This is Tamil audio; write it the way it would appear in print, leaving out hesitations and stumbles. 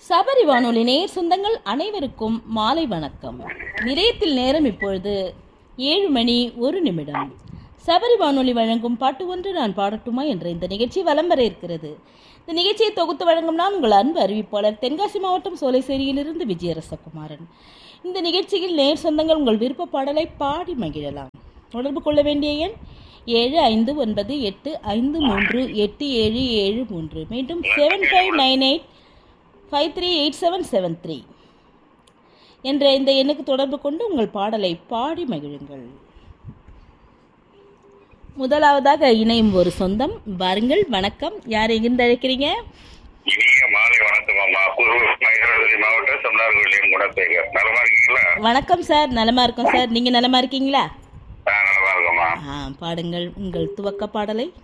சபரி வானொலி நேயர் சொந்தங்கள் அனைவருக்கும் மாலை வணக்கம். நிலையத்தில் நேரம் இப்பொழுது 7:01. சபரி வானொலி வழங்கும் பாட்டு ஒன்று நான் பாடட்டுமா என்ற இந்த நிகழ்ச்சி வலம் வர இருக்கிறது. இந்த நிகழ்ச்சியை தொகுத்து வழங்கும் நான் உங்கள் அன்பு அறிவிப்பாளர் தென்காசி மாவட்டம் சோலைசேரியிலிருந்து விஜயரசகுமாரன். இந்த நிகழ்ச்சியில் நேயர் சொந்தங்கள் உங்கள் விருப்ப பாடலை பாடி மகிழலாம். தொடர்பு கொள்ள வேண்டிய எண் 7598538773. மீண்டும் 7598538773 என்ற இந்த எண்ணுக்கு தொடர்பு கொண்டு உங்கள் பாடலை பாடி மகிழுங்கள். முதலாவதாக இணையும் ஒரு சொந்தம் வாருங்கள். வணக்கம். யார் எங்கிருந்து அழைக்கிறீங்க? மாலை வணக்கம் அம்மா. மயிலாடுதுறை மாவட்டம் சொன்னார்கோயிலையும் குணசேகர். நலமா இருக்கீங்களா? வணக்கம் சார். நலமா இருக்கோம் சார். நீங்க நலமா இருக்கீங்களா? நலமா இருக்கோம்மா. பாடுங்கள் உங்கள் துவக்க பாடலை.